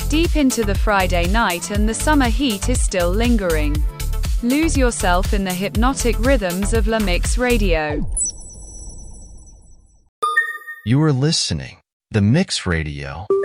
Deep into the Friday night and the summer heat is still lingering. Lose yourself in the hypnotic rhythms of La Mix Radio. You are listening The Mix Radio.